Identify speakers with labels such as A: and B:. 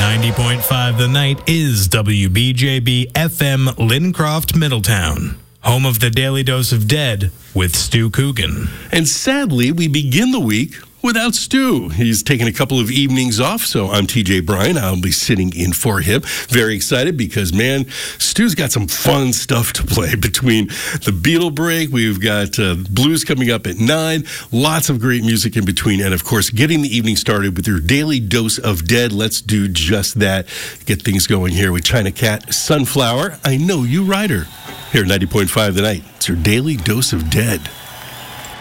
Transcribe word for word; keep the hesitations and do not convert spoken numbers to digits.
A: ninety point five The Night is W B J B F M Lincroft, Middletown, home of the Daily Dose of Dead with Stu Coogan.
B: And sadly, we begin the week without Stu. He's taking a couple of evenings off, so I'm T J Bryan. I'll be sitting in for him. Very excited because, man, Stu's got some fun stuff to play between the Beatle break. We've got uh, blues coming up at nine. Lots of great music in between. And, of course, getting the evening started with your Daily Dose of Dead. Let's do just that. Get things going here with China Cat, Sunflower. I Know You Rider. Here at ninety point five The Night. It's your Daily Dose of Dead.